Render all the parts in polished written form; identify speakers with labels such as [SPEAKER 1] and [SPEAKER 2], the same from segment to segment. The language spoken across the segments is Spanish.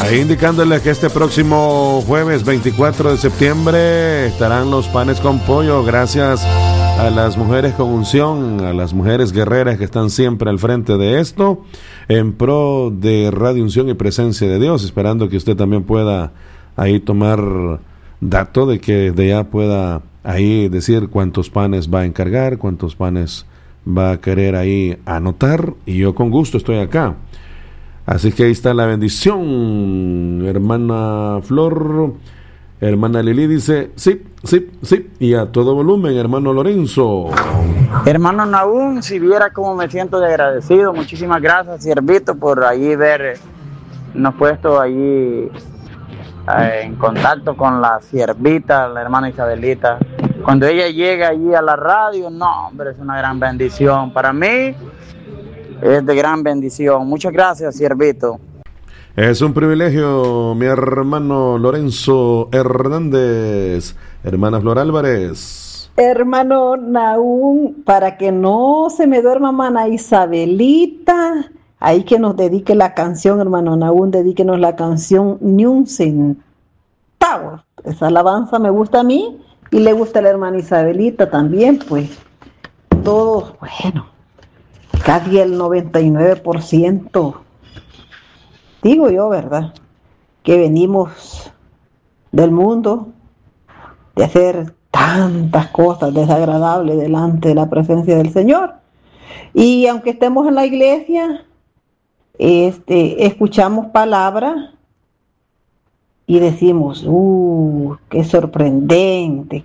[SPEAKER 1] Ahí indicándoles que este próximo jueves 24 de septiembre estarán los panes con pollo, gracias a las mujeres con unción, a las mujeres guerreras que están siempre al frente de esto, en pro de Radio Unción y Presencia de Dios, esperando que usted también pueda ahí tomar dato de que de ya pueda ahí decir cuántos panes va a encargar, cuántos panes va a querer ahí anotar, y yo con gusto estoy acá. Así que ahí está la bendición, hermana Flor. Hermana Lili dice, sí, y a todo volumen, hermano Lorenzo.
[SPEAKER 2] Hermano Nahum, si viera cómo me siento de agradecido, muchísimas gracias, siervito, por ahí nos puesto allí en contacto con la siervita, la hermana Isabelita. Cuando ella llega allí a la radio, no, hombre, es una gran bendición. Para mí es de gran bendición. Muchas gracias, siervito.
[SPEAKER 1] Es un privilegio, mi hermano Lorenzo Hernández. Hermana Flor Álvarez.
[SPEAKER 3] Hermano Nahum, para que no se me duerma hermana Isabelita, ahí que nos dedique la canción, hermano Nahum, dedíquenos la canción Ni un centavo. Esa alabanza me gusta a mí y le gusta a la hermana Isabelita también, pues todos, bueno, casi el 99%, digo yo, ¿verdad? Que venimos del mundo de hacer tantas cosas desagradables delante de la presencia del Señor. Y aunque estemos en la iglesia, escuchamos palabras y decimos, qué sorprendente,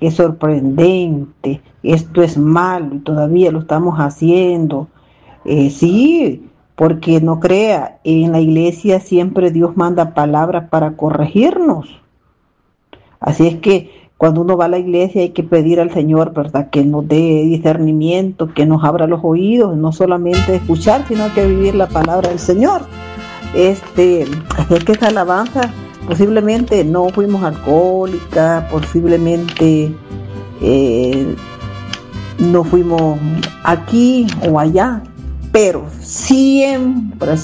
[SPEAKER 3] esto es malo y todavía lo estamos haciendo. Sí, porque no crea, en la iglesia siempre Dios manda palabras para corregirnos. Así es que cuando uno va a la iglesia hay que pedir al Señor, ¿verdad?, que nos dé discernimiento, que nos abra los oídos, no solamente escuchar, sino que vivir la palabra del Señor. Así es que esa alabanza, posiblemente no fuimos alcohólicas, posiblemente no fuimos aquí o allá, pero siempre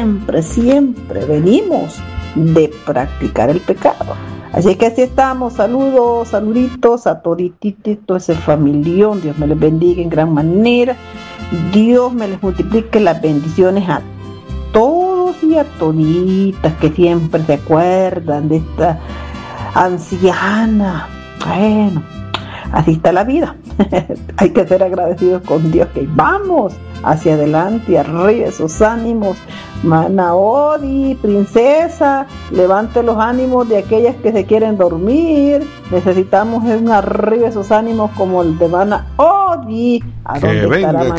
[SPEAKER 3] venimos de practicar el pecado. Así que así estamos. Saluditos a toditito ese familión. Dios me les bendiga en gran manera. Dios me les multiplique las bendiciones a todos y a toditas que siempre se acuerdan de esta anciana. Bueno, así está la vida. Hay que ser agradecidos con Dios, que vamos hacia adelante, arriba esos ánimos. Mana Odi, princesa, levante los ánimos de aquellas que se quieren dormir. Necesitamos un arriba esos ánimos como el de Mana Odi.
[SPEAKER 1] Que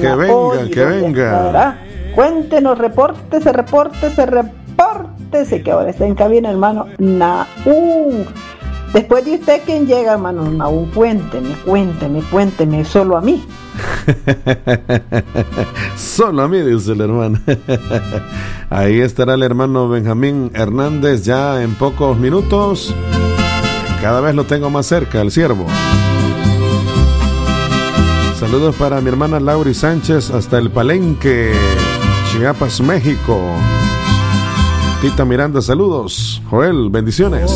[SPEAKER 1] venga.
[SPEAKER 3] Cuéntenos, repórtese, que ahora está en cabina, hermano Nahum. Después de usted, ¿quién llega, hermano Nahum? Cuénteme, solo a mí.
[SPEAKER 1] Solo a mí, dice el hermano. Ahí estará el hermano Benjamín Hernández ya en pocos minutos. Cada vez lo tengo más cerca, el siervo. Saludos para mi hermana Lauri Sánchez hasta el Palenque, Chiapas, México. Tita Miranda, saludos. Joel, bendiciones.